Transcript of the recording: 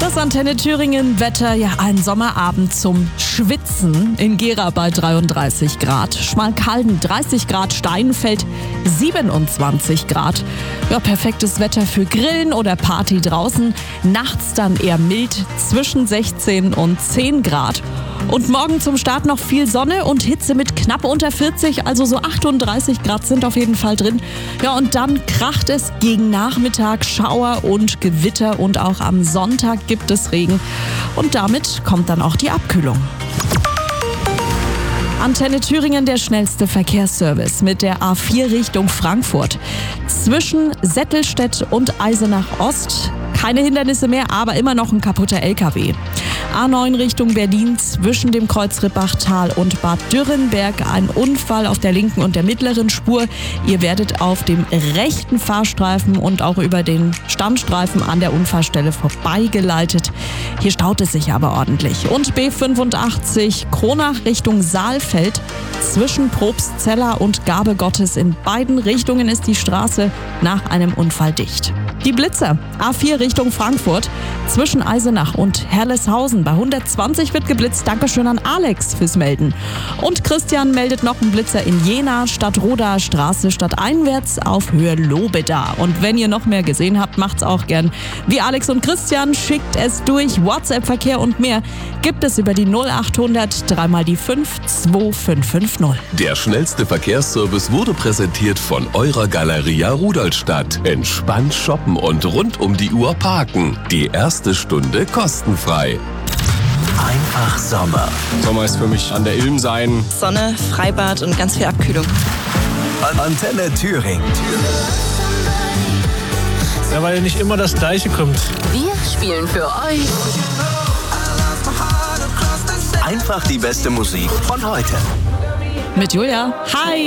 Das Antenne Thüringen Wetter, ja, ein Sommerabend zum Schwitzen. In Gera bei 33 Grad, Schmalkalden 30 Grad, Steinfeld 27 Grad. Ja, perfektes Wetter für Grillen oder Party draußen. Nachts dann eher mild, zwischen 16 und 10 Grad. Und morgen zum Start noch viel Sonne und Hitze mit knapp unter 40, also so 38 Grad sind auf jeden Fall drin. Ja, und dann kracht es gegen Nachmittag, Schauer und Gewitter und auch am Sonntag gibt es Regen. Und damit kommt dann auch die Abkühlung. Antenne Thüringen, der schnellste Verkehrsservice mit der A4 Richtung Frankfurt. Zwischen Settelstedt und Eisenach Ost keine Hindernisse mehr, aber immer noch ein kaputter LKW. A9 Richtung Berlin zwischen dem Kreuz Rippachtal und Bad Dürrenberg ein Unfall auf der linken und der mittleren Spur. Ihr werdet auf dem rechten Fahrstreifen und auch über den Standstreifen an der Unfallstelle vorbeigeleitet. Hier staut es sich aber ordentlich. Und B85 Kronach Richtung Saalfeld zwischen Probstzeller und Gabe Gottes in beiden Richtungen ist die Straße nach einem Unfall dicht. Die Blitzer, A4 Richtung Frankfurt, zwischen Eisenach und Herleshausen. Bei 120 wird geblitzt. Dankeschön an Alex fürs Melden. Und Christian meldet noch einen Blitzer in Jena, Stadtroda Straße stadteinwärts auf Höhe Lobeda. Und wenn ihr noch mehr gesehen habt, macht's auch gern wie Alex und Christian. Schickt es durch WhatsApp-Verkehr und mehr. Gibt es über die 0800 3 mal die 5 2550. Der schnellste Verkehrsservice wurde präsentiert von eurer Galeria Rudolstadt. Entspannt shoppen und rund um die Uhr parken. Die erste Stunde kostenfrei. Einfach Sommer. Sommer ist für mich an der Ilm sein. Sonne, Freibad und ganz viel Abkühlung. Antenne Thüringen. Ja, weil nicht immer das Gleiche kommt. Wir spielen für euch Einfach die beste Musik von heute. Mit Julia. Hi!